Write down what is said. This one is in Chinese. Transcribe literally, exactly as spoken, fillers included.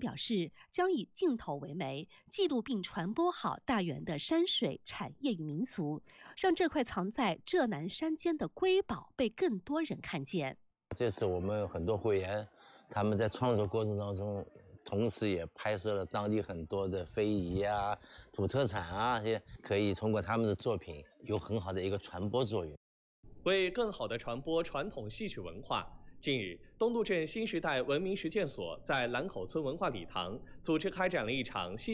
表示，将以镜头为媒，记录并传播好大园的山水产业与民俗，让这块藏在浙南山间的瑰宝被更多人看见。 这是我们很多会员他们在创作过程当中，同时也拍摄了当地很多的非遗啊、土特产啊，也可以通过他们的作品有很好的一个传播作用。 为更好地传播传统戏曲文化，近日，东渡镇新时代文明实践所在兰口村文化礼堂组织开展了一场戏